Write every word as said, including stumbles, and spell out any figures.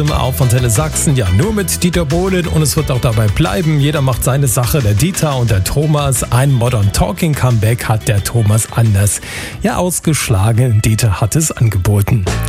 Auf Antenne Sachsen, ja, nur mit Dieter Bohlen und es wird auch dabei bleiben. Jeder macht seine Sache, der Dieter und der Thomas. Ein Modern Talking Comeback hat der Thomas anders ja ausgeschlagen. Dieter hat es angeboten.